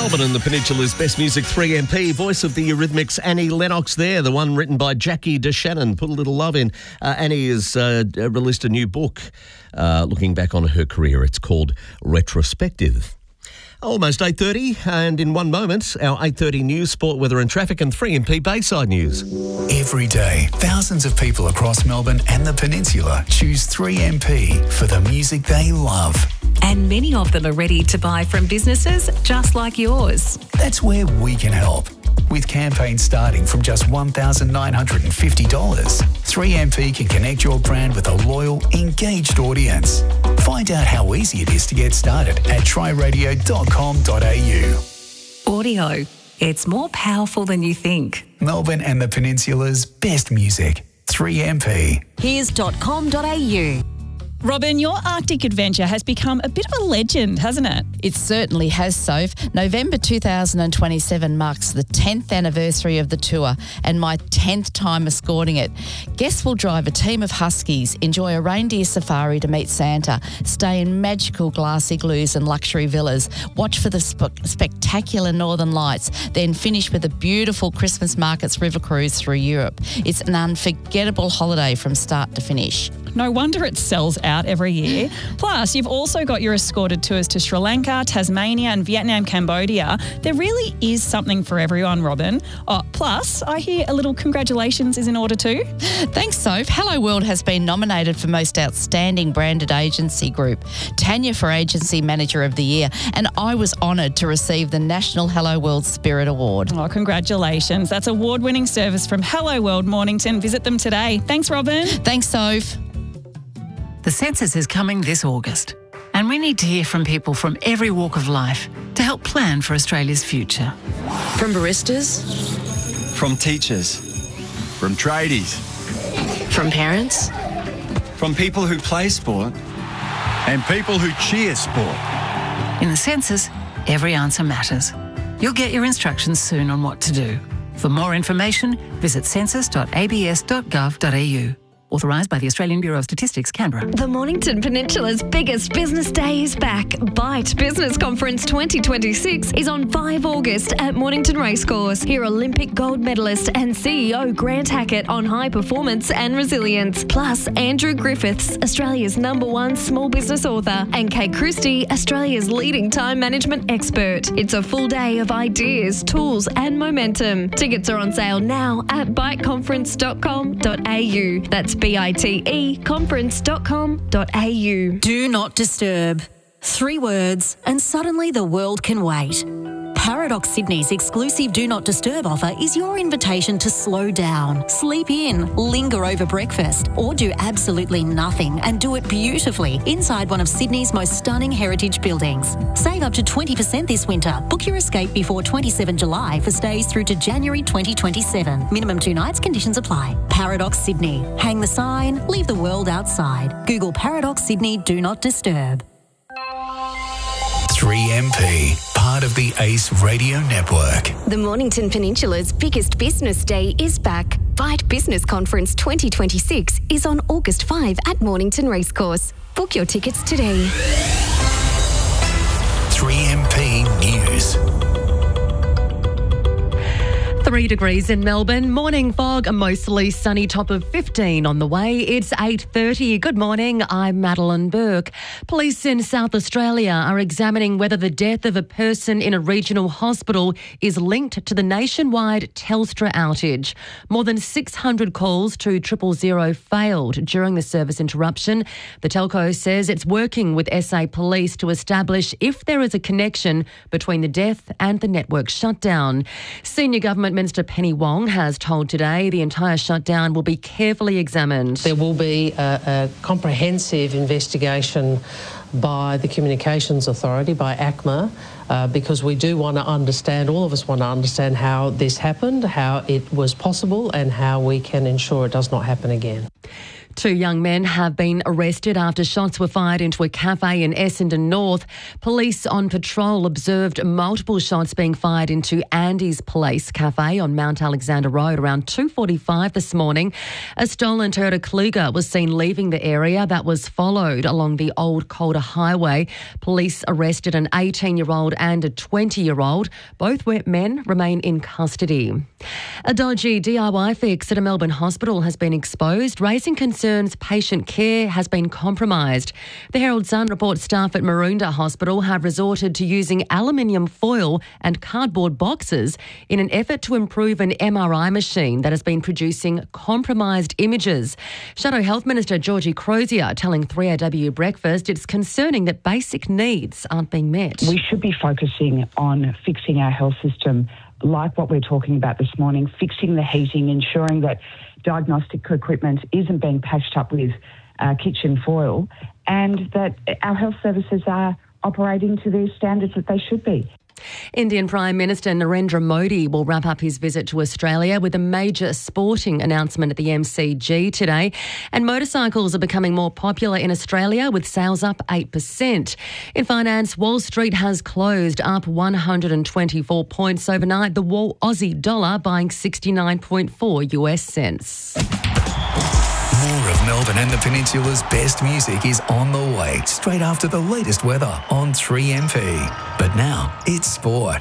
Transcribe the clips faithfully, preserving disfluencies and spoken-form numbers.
Melbourne and the Peninsula's Best Music three M P, voice of the Eurythmics, Annie Lennox there, the one written by Jackie DeShannon. Put a little love in. Uh, Annie has uh, released a new book uh, looking back on her career. It's called Retrospective. Almost eight thirty, and in one moment, our eight thirty news, sport, weather and traffic, and three M P Bayside News. Every day, thousands of people across Melbourne and the Peninsula choose three M P for the music they love. And many of them are ready to buy from businesses just like yours. That's where we can help. With campaigns starting from just one thousand nine hundred fifty dollars, three M P can connect your brand with a loyal, engaged audience. Find out how easy it is to get started at try radio dot com dot a u. Audio. It's more powerful than you think. Melbourne and the Peninsula's best music. three M P. Here's .com.au. Robin, your Arctic adventure has become a bit of a legend, hasn't it? It certainly has, Soph. November two thousand twenty-seven marks the tenth anniversary of the tour and my tenth time escorting it. Guests will drive a team of huskies, enjoy a reindeer safari to meet Santa, stay in magical glass igloos and luxury villas, watch for the sp- spectacular Northern Lights, then finish with a beautiful Christmas markets river cruise through Europe. It's an unforgettable holiday from start to finish. No wonder it sells out every year. Plus, you've also got your escorted tours to Sri Lanka, Tasmania and Vietnam, Cambodia. There really is something for everyone, Robin. Oh, plus, I hear a little congratulations is in order too. Thanks, Soph. Hello World has been nominated for Most Outstanding Branded Agency Group, Tanya for Agency Manager of the Year, and I was honoured to receive the National Hello World Spirit Award. Oh, congratulations. That's award-winning service from Hello World Mornington. Visit them today. Thanks, Robin. Thanks, Soph. The census is coming this August, and we need to hear from people from every walk of life to help plan for Australia's future. From baristas, from teachers, from tradies, from parents, from people who play sport, and people who cheer sport. In the census, every answer matters. You'll get your instructions soon on what to do. For more information, visit census dot a b s dot gov dot a u. Authorised by the Australian Bureau of Statistics, Canberra. The Mornington Peninsula's biggest business day is back. Byte Business Conference twenty twenty-six is on the fifth of August at Mornington Racecourse. Hear Olympic gold medalist and C E O Grant Hackett on high performance and resilience. Plus, Andrew Griffiths, Australia's number one small business author, and Kate Christie, Australia's leading time management expert. It's a full day of ideas, tools and momentum. Tickets are on sale now at byte conference dot com dot a u. That's B I T E conference dot com dot a u. Do not disturb. Three words, and suddenly the world can wait. Paradox Sydney's exclusive Do Not Disturb offer is your invitation to slow down, sleep in, linger over breakfast, or do absolutely nothing and do it beautifully inside one of Sydney's most stunning heritage buildings. Save up to twenty percent this winter. Book your escape before the twenty-seventh of July for stays through to January twenty twenty-seven. Minimum two nights, conditions apply. Paradox Sydney. Hang the sign, leave the world outside. Google Paradox Sydney Do Not Disturb. three M P, part of the Ace Radio Network. The Mornington Peninsula's biggest business day is back. Byte Business Conference twenty twenty-six is on August fifth at Mornington Racecourse. Book your tickets today. three M P News. Three degrees in Melbourne. Morning fog, a mostly sunny top of fifteen on the way. It's eight thirty. Good morning. I'm Madeline Burke. Police in South Australia are examining whether the death of a person in a regional hospital is linked to the nationwide Telstra outage. More than six hundred calls to triple zero failed during the service interruption. The telco says it's working with S A Police to establish if there is a connection between the death and the network shutdown. Senior Government Minister Penny Wong has told Today the entire shutdown will be carefully examined. There will be a, a comprehensive investigation by the Communications Authority, by A C M A, uh, because we do want to understand, all of us want to understand how this happened, how it was possible and how we can ensure it does not happen again. Two young men have been arrested after shots were fired into a cafe in Essendon North. Police on patrol observed multiple shots being fired into Andy's Place Cafe on Mount Alexander Road around two forty-five this morning. A stolen Toyota Kluger was seen leaving the area. That was followed along the Old Calder Highway. Police arrested an eighteen-year-old and a twenty-year-old. Both men remain in custody. A dodgy D I Y fix at a Melbourne hospital has been exposed, raising concerns patient care has been compromised. The Herald Sun reports staff at Maroondah Hospital have resorted to using aluminium foil and cardboard boxes in an effort to improve an M R I machine that has been producing compromised images. Shadow Health Minister Georgie Crozier telling three A W Breakfast it's concerning that basic needs aren't being met. We should be focusing on fixing our health system, like what we're talking about this morning, fixing the heating, ensuring that diagnostic equipment isn't being patched up with uh, kitchen foil, and that our health services are operating to the standards that they should be. Indian Prime Minister Narendra Modi will wrap up his visit to Australia with a major sporting announcement at the M C G today. And motorcycles are becoming more popular in Australia, with sales up eight percent. In finance, Wall Street has closed up one hundred twenty-four points overnight. The Aussie dollar buying sixty-nine point four U S cents. More of Melbourne and the Peninsula's best music is on the way, straight after the latest weather on three M P. But now, it's sport.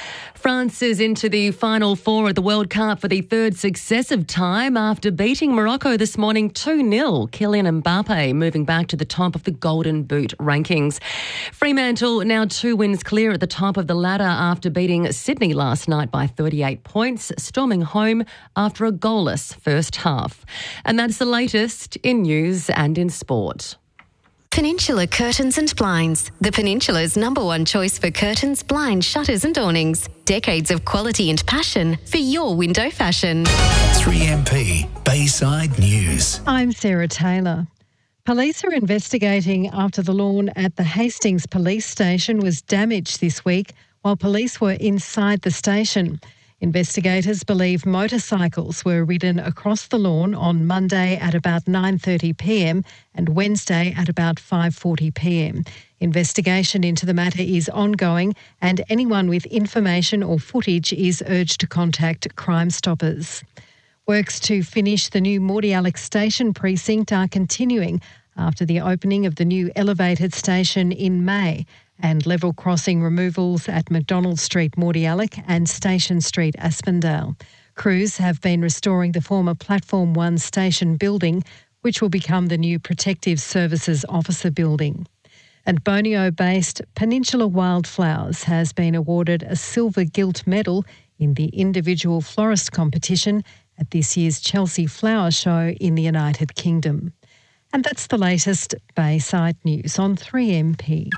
France is into the final four of the World Cup for the third successive time after beating Morocco this morning two nil. Kylian Mbappe moving back to the top of the Golden Boot rankings. Fremantle now two wins clear at the top of the ladder after beating Sydney last night by thirty-eight points, storming home after a goalless first half. And that's the latest in news and in sport. Peninsula Curtains and Blinds, the Peninsula's number one choice for curtains, blinds, shutters and awnings. Decades of quality and passion for your window fashion. three M P Bayside News. I'm Sarah Taylor. Police are investigating after the lawn at the Hastings Police Station was damaged this week while police were inside the station. Investigators believe motorcycles were ridden across the lawn on Monday at about nine thirty p m and Wednesday at about five forty p m. Investigation into the matter is ongoing, and anyone with information or footage is urged to contact Crime Stoppers. Works to finish the new Mordialloc Station precinct are continuing after the opening of the new elevated station in May, and level crossing removals at McDonald Street, Mordialloc, and Station Street, Aspendale. Crews have been restoring the former Platform one station building, which will become the new Protective Services Officer building. And Borneo-based Peninsula Wildflowers has been awarded a silver gilt medal in the individual florist competition at this year's Chelsea Flower Show in the United Kingdom. And that's the latest Bayside News on three M P.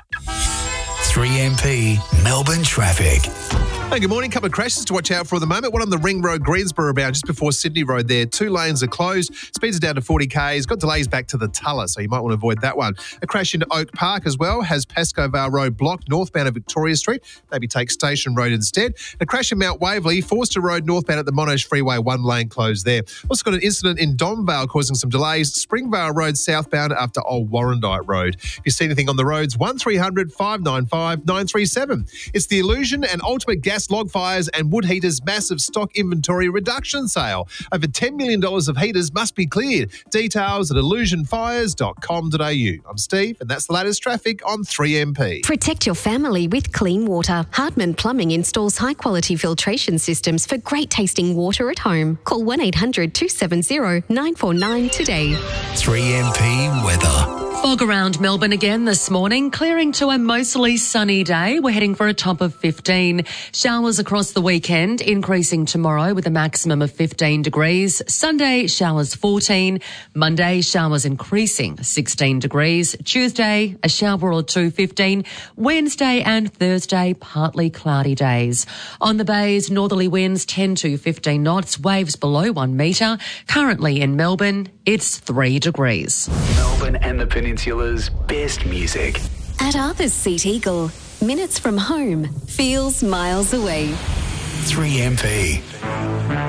three M P Melbourne traffic. Hey, good morning. Couple of crashes to watch out for at the moment. One on the Ring Road, Greensboro bound, just before Sydney Road there. Two lanes are closed. Speeds are down to forty k's. Got delays back to the Tulla, so you might want to avoid that one. A crash into Oak Park as well. Has Pascoe Vale Road blocked northbound of Victoria Street. Maybe take Station Road instead. A crash in Mount Waverley. Forster Road northbound at the Monash Freeway. One lane closed there. Also got an incident in Domvale causing some delays. Springvale Road southbound after Old Warrandyte Road. If you see anything on the roads, one three hundred, five nine five, nine three seven. It's the Illusion and Ultimate Gas Log Fires and Wood Heaters massive stock inventory reduction sale. Over ten million dollars of heaters must be cleared. Details at illusion fires dot com dot a u. I'm Steve, and that's the latest traffic on three M P. Protect your family with clean water. Hardman Plumbing installs high-quality filtration systems for great-tasting water at home. Call one eight hundred, two seven zero, nine four nine today. three M P weather. Fog around Melbourne again this morning, clearing to a mostly sunny day. We're heading for a top of fifteen. Showers across the weekend, increasing tomorrow with a maximum of fifteen degrees. Sunday, showers fourteen. Monday, showers increasing, sixteen degrees. Tuesday, a shower or two, fifteen. Wednesday and Thursday, partly cloudy days. On the bays, northerly winds ten to fifteen knots, waves below one metre. Currently in Melbourne, it's three degrees. Melbourne and the Peninsula's best music. At Arthur's Seat Eagle, minutes from home feels miles away. three M P.